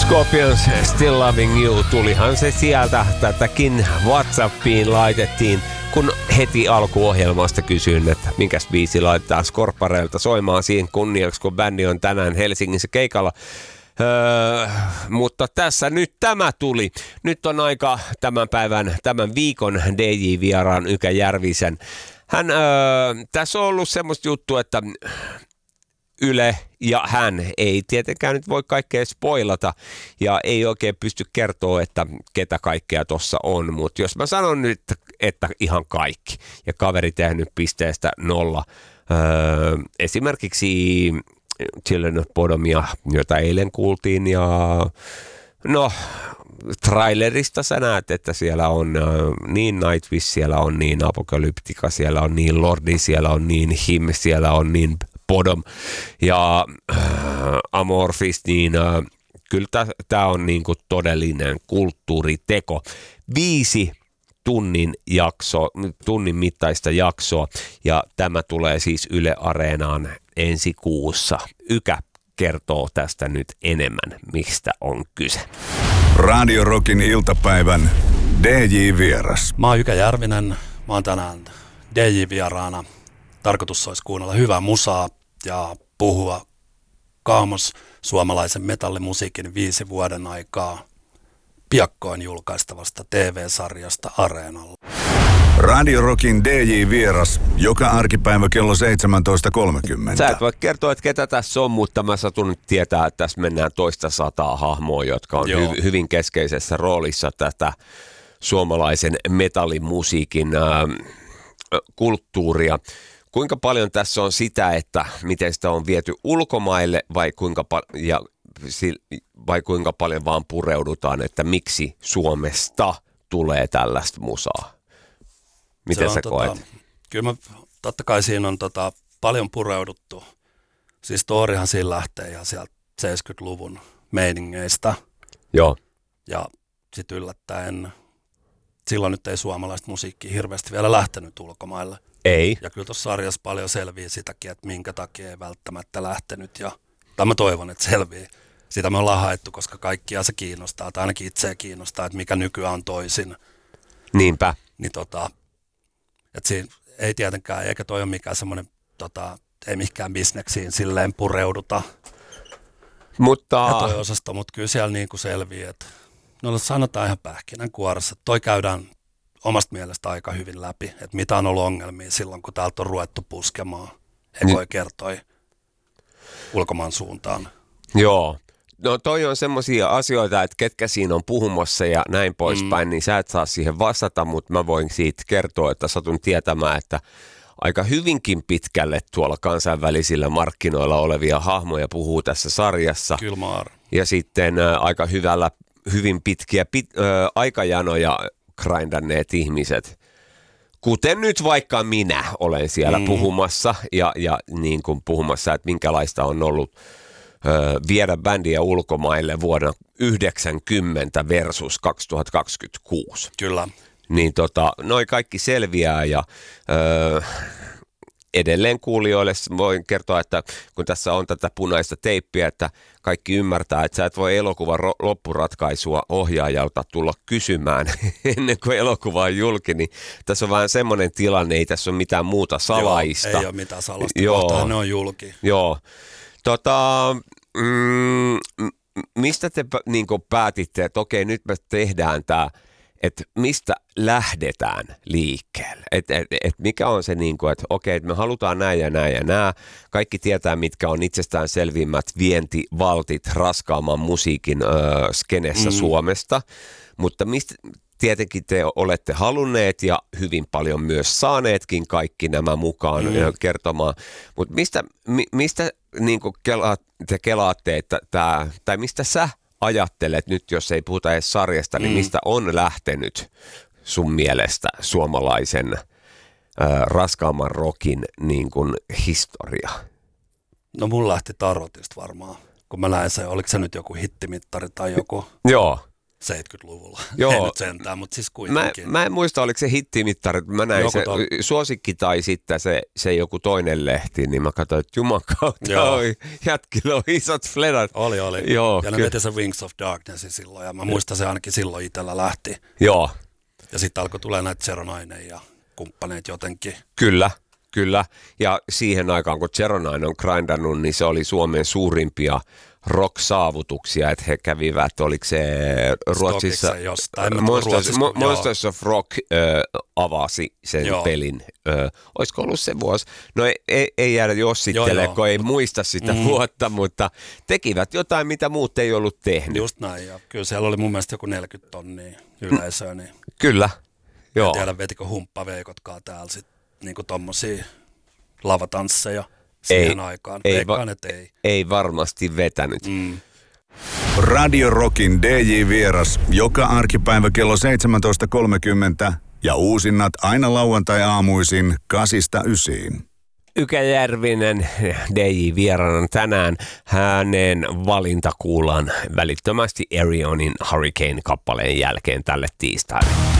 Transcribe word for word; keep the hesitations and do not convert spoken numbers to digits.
Scorpions Still Loving You, tulihan se sieltä, tätäkin WhatsAppiin laitettiin, kun heti alkuohjelmasta kysyin, että minkäs biisi laitetaan Skorppareilta soimaan siihen kunniaksi, kun bändi on tänään Helsingissä keikalla. Öö, mutta tässä nyt tämä tuli. Nyt on aika tämän päivän, tämän viikon D J-vieraan Ykä Järvisen. Hän, öö, tässä on ollut semmoista juttua, että Yle ja hän ei tietenkään nyt voi kaikkea spoilata ja ei oikein pysty kertoa, että ketä kaikkea tossa on, mutta jos mä sanon nyt, että ihan kaikki ja kaveri tehnyt pisteestä nolla, öö, esimerkiksi Children of Bodomia, jota eilen kuultiin, ja no trailerista sä näet, että siellä on äh, niin Nightwish, siellä on niin Apocalyptica, siellä on niin Lordi, siellä on niin Him, siellä on niin Bodom ja äh, Amorphis, niin äh, kyllä tämä on niinku todellinen kulttuuriteko. Viisi tunnin jakso, tunnin mittaista jaksoa ja tämä tulee siis Yle Areenaan ensi kuussa. Ykä kertoo tästä nyt enemmän, mistä on kyse. Radio Rockin iltapäivän D J-vieras. Mä oon Ykä Järvinen, mä oon tänään D J-vieraana. Tarkoitus olisi kuunnella hyvää musaa ja puhua kaamos suomalaisen metallimusiikin viisi vuoden aikaa piakkoin julkaistavasta T V-sarjasta Areenalla. Radio Rockin D J-vieras joka arkipäivä kello seitsemäntoista kolmekymmentä. Sä et voi kertoa, että ketä tässä on, mutta mä satun nyt tietää, että tässä mennään toista sataa hahmoa, jotka on hy- hyvin keskeisessä roolissa tätä suomalaisen metallimusiikin äh, kulttuuria. Kuinka paljon tässä on sitä, että miten sitä on viety ulkomaille vai kuinka, pa- ja, vai kuinka paljon vaan pureudutaan, että miksi Suomesta tulee tällaista musaa? Miten sä koet? Tota, kyllä mä, totta kai siinä on tota, paljon pureuduttu. Siis storyhan siinä lähtee ihan sieltä seitsemänkymmentäluvun meiningeistä. Joo. Ja sitten yllättäen, silloin nyt ei suomalaista musiikkia hirveästi vielä lähtenyt ulkomaille. Ei. Ja kyllä tuossa sarjassa paljon selviää sitäkin, että minkä takia ei välttämättä lähtenyt. Ja, tai mä toivon, että selviää. Sitä me ollaan haettu, koska kaikkia se kiinnostaa, tai ainakin itseä kiinnostaa, että mikä nykyään on toisin. Niinpä. Niin tota, että siinä ei tietenkään, eikä toi ole mikään semmoinen, tota, ei mihinkään bisneksiin silleen pureuduta. Mutta ja toi osasto, mutta kyllä siellä niin kuin selviää, että no sanotaan ihan pähkinänkuoressa. Toi käydään omasta mielestä aika hyvin läpi, että mitä on ollut ongelmia silloin, kun täältä on ruvettu puskemaan. Ei voi kertoa ulkomaan suuntaan. Joo. No toi on semmoisia asioita, että ketkä siinä on puhumassa ja näin poispäin, mm. niin sä et saa siihen vastata, mutta mä voin siitä kertoa, että satun tietämään, että aika hyvinkin pitkälle tuolla kansainvälisillä markkinoilla olevia hahmoja puhuu tässä sarjassa. Kylmaar. Ja sitten ä, aika hyvällä, hyvin pitkiä pit, ä, aikajanoja grindanneet ihmiset. Kuten nyt vaikka minä olen siellä mm. puhumassa ja, ja niin kuin puhumassa, että minkälaista on ollut ö, viedä bändiä ulkomaille vuonna yhdeksänkymmentä versus kaksituhattakaksikymmentäkuusi. Kyllä. Niin tota, noi kaikki selviää ja ö, edelleen kuulijoille voin kertoa, että kun tässä on tätä punaista teippiä, että kaikki ymmärtää, että sä et voi elokuvan ro- loppuratkaisua ohjaajalta tulla kysymään ennen kuin elokuva on julki, niin tässä on vähän semmoinen tilanne, ei tässä ole mitään muuta salaista. Joo, ei ole mitään salaista, kohtahan ne on julki. Joo, tota, mm, mistä te niin kuin päätitte, että okei, nyt me tehdään tämä, että mistä lähdetään liikkeelle, että et, et mikä on se niin kuin, että okei, että me halutaan näin ja näin ja nämä, kaikki tietää mitkä on itsestään selvimmät vientivaltit raskaamman musiikin ö, skenessä mm. Suomesta, mutta mistä tietenkin te olette halunneet ja hyvin paljon myös saaneetkin kaikki nämä mukaan mm. kertomaan, mutta mistä, mi, mistä niin kuin kela, te kelaatte, että tämä, tai mistä sä ajattelet nyt, jos ei puhuta edes sarjasta, niin mistä on lähtenyt sun mielestä suomalaisen äh, raskaamman rockin niin kuin historia? No mun lähti Tarotista varmaan, kun mä näin se, oliko se nyt joku hittimittari tai joku. Joo. seitsemänkymmentäluvulla. Joo. Ei nyt sentään, mutta siis kuitenkin. Mä, mä en muista, oliko se hittimittari, mä näin Joku se to... suosikki tai sitten se, se joku toinen lehti, niin mä katsoin, että juman kautta oi, jätkillä on isot fledat. Oli, oli. Joo, ja ne veti se Wings of Darknessin silloin, ja mä muistan se ainakin silloin itsellä lähti. Joo. Ja sitten alkoi tulee näitä Zeronainen ja kumppaneet jotenkin. Kyllä. Kyllä, ja siihen aikaan, kun Zeronainen on grindannut, niin se oli Suomen suurimpia rock-saavutuksia, että he kävivät, oliko se Ruotsissa, jostain, Monsters, Ruotsissa, Monsters of Rock äh, avasi sen joo. pelin. Äh, olisiko ollut se vuosi? No ei, ei, ei jäädä jossittele, kun ei muista sitä mm. vuotta, mutta tekivät jotain, mitä muut ei ollut tehnyt. Just näin, ja kyllä siellä oli mun mielestä joku neljäkymmentä tonnia yleisöä. Niin kyllä, joo. En tiedä, vetikö humppaveikotkaan täällä sitten niinku tommosia lavatansseja siihen ei, aikaan. Ei, Veikkaan, va- et ei. ei varmasti vetänyt. Mm. Radio Rockin D J-vieras joka arkipäivä kello seitsemäntoista kolmekymmentä ja uusinnat aina lauantai-aamuisin kasista ysiin. Ykä Järvinen D J-vierana tänään. Hänen valinta kuullaan välittömästi Airionin Hurricane-kappaleen jälkeen tälle tiistaille.